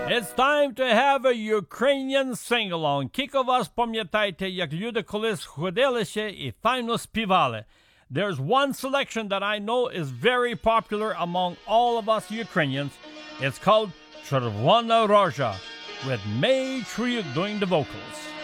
It's time to have a Ukrainian sing-along. Кілька вас пам'ятаєте, як люди колись ходили ще і файно співали. There's one selection that I know is very popular among all of us Ukrainians. It's called Червона Рожа, with May Triuk doing the vocals.